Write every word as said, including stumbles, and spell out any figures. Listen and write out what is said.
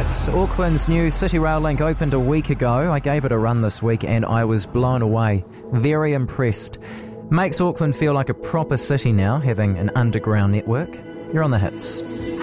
hits. Auckland's new City Rail link opened a week ago. I gave it a run this week and I was blown away. Very impressed. Makes Auckland feel like a proper city now, having an underground network. You're on the hits.